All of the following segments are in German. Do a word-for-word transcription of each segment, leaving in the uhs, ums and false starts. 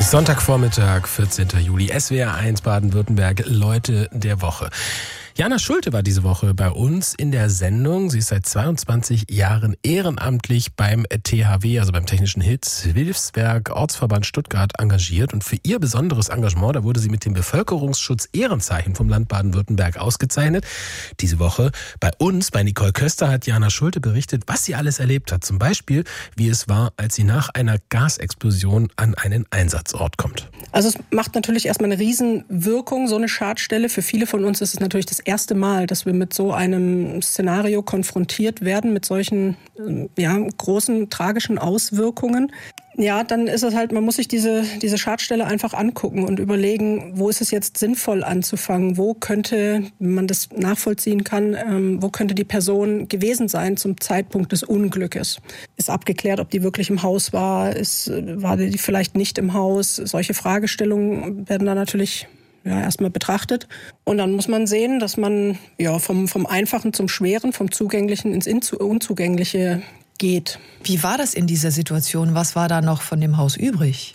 Sonntagvormittag, vierzehnten Juli, S W R eins Baden-Württemberg, Leute der Woche. Jana Schulte war diese Woche bei uns in der Sendung. Sie ist seit zweiundzwanzig Jahren ehrenamtlich beim T H W, also beim Technischen Hilfswerk Ortsverband Stuttgart, engagiert. Und für ihr besonderes Engagement, da wurde sie mit dem Bevölkerungsschutz Ehrenzeichen vom Land Baden-Württemberg ausgezeichnet. Diese Woche bei uns, bei Nicole Köster, hat Jana Schulte berichtet, was sie alles erlebt hat. Zum Beispiel, wie es war, als sie nach einer Gasexplosion an einen Einsatzort kommt. Also es macht natürlich erstmal eine Riesenwirkung, so eine Schadstelle. Für viele von uns ist es natürlich das erste Mal, dass wir mit so einem Szenario konfrontiert werden, mit solchen ja, großen, tragischen Auswirkungen. Ja, dann ist es halt, man muss sich diese, diese Schadstelle einfach angucken und überlegen, wo ist es jetzt sinnvoll anzufangen? Wo könnte, wenn man das nachvollziehen kann, ähm, wo könnte die Person gewesen sein zum Zeitpunkt des Unglückes? Ist abgeklärt, ob die wirklich im Haus war? Ist, war die vielleicht nicht im Haus? Solche Fragestellungen werden da natürlich ja, erstmal betrachtet. Und dann muss man sehen, dass man ja, vom, vom Einfachen zum Schweren, vom Zugänglichen ins Unzugängliche geht. Wie war das in dieser Situation? Was war da noch von dem Haus übrig?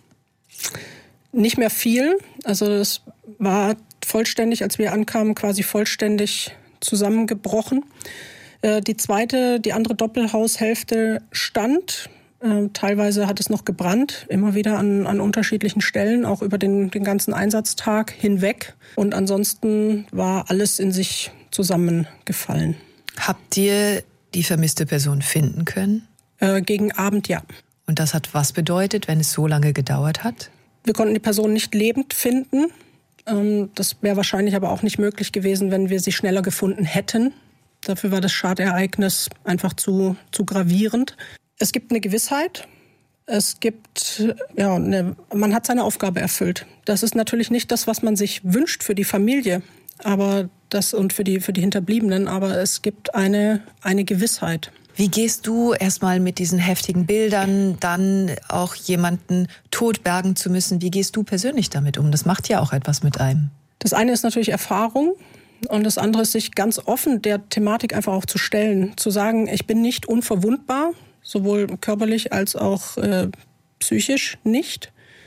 Nicht mehr viel. Also es war vollständig, als wir ankamen, quasi vollständig zusammengebrochen. Die zweite, die andere Doppelhaushälfte stand. Teilweise hat es noch gebrannt, immer wieder an, an unterschiedlichen Stellen, auch über den, den ganzen Einsatztag hinweg. Und ansonsten war alles in sich zusammengefallen. Habt ihr die vermisste Person finden können? Äh, gegen Abend, ja. Und das hat was bedeutet, wenn es so lange gedauert hat? Wir konnten die Person nicht lebend finden. Ähm, das wäre wahrscheinlich aber auch nicht möglich gewesen, wenn wir sie schneller gefunden hätten. Dafür war das Schadereignis einfach zu, zu gravierend. Es gibt eine Gewissheit. Es gibt, ja, eine, man hat seine Aufgabe erfüllt. Das ist natürlich nicht das, was man sich wünscht für die Familie. Aber das und für die, für die Hinterbliebenen, aber es gibt eine, eine Gewissheit. Wie gehst du erstmal mit diesen heftigen Bildern, dann auch jemanden totbergen zu müssen? Wie gehst du persönlich damit um? Das macht ja auch etwas mit einem. Das eine ist natürlich Erfahrung und das andere ist, sich ganz offen der Thematik einfach auch zu stellen. Zu sagen, ich bin nicht unverwundbar, sowohl körperlich als auch äh, psychisch nicht.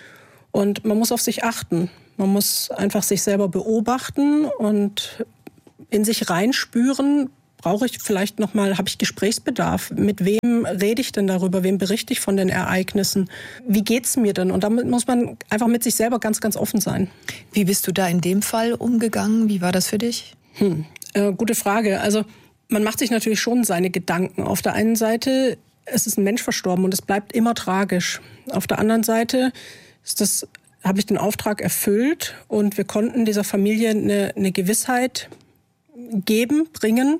Und man muss auf sich achten. Man muss einfach sich selber beobachten und in sich reinspüren, brauche ich vielleicht nochmal, habe ich Gesprächsbedarf? Mit wem rede ich denn darüber? Wem berichte ich von den Ereignissen? Wie geht's mir denn? Und damit muss man einfach mit sich selber ganz, ganz offen sein. Wie bist du da in dem Fall umgegangen? Wie war das für dich? Hm, äh, gute Frage. Also man macht sich natürlich schon seine Gedanken. Auf der einen Seite, es ist ein Mensch verstorben und es bleibt immer tragisch. Auf der anderen Seite ist das, habe ich den Auftrag erfüllt und wir konnten dieser Familie eine, eine Gewissheit geben, bringen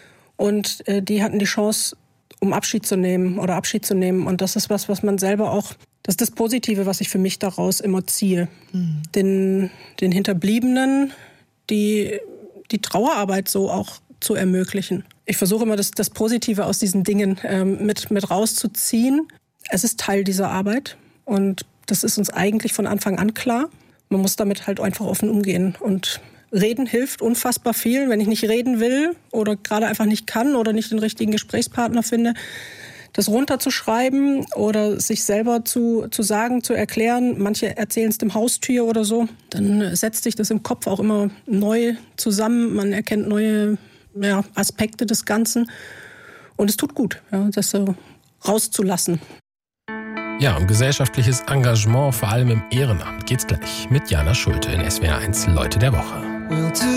und äh, die hatten die Chance, um Abschied zu nehmen oder Abschied zu nehmen und das ist was, was man selber auch, das ist das Positive, was ich für mich daraus immer ziehe. Mhm. Den, den Hinterbliebenen die, die Trauerarbeit so auch zu ermöglichen. Ich versuche immer, das, das Positive aus diesen Dingen ähm, mit, mit rauszuziehen. Es ist Teil dieser Arbeit und das ist uns eigentlich von Anfang an klar. Man muss damit halt einfach offen umgehen und reden hilft unfassbar viel. Wenn ich nicht reden will oder gerade einfach nicht kann oder nicht den richtigen Gesprächspartner finde, das runterzuschreiben oder sich selber zu, zu sagen, zu erklären. Manche erzählen es dem Haustier oder so. Dann setzt sich das im Kopf auch immer neu zusammen. Man erkennt neue ja, Aspekte des Ganzen. Und es tut gut, ja, das so rauszulassen. Ja, um gesellschaftliches Engagement, vor allem im Ehrenamt, geht's gleich mit Jana Schulte in S W R eins Leute der Woche.